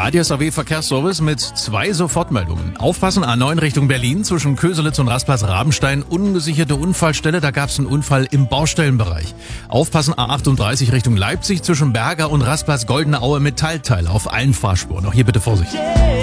Radio SAW Verkehrsservice mit 2 Sofortmeldungen. Aufpassen, A9 Richtung Berlin zwischen Köselitz und Rastplatz Rabenstein. Ungesicherte Unfallstelle, da gab es einen Unfall im Baustellenbereich. Aufpassen, A38 Richtung Leipzig zwischen Berger und Rastplatz Goldene Aue Metallteile auf allen Fahrspuren. Auch hier bitte Vorsicht.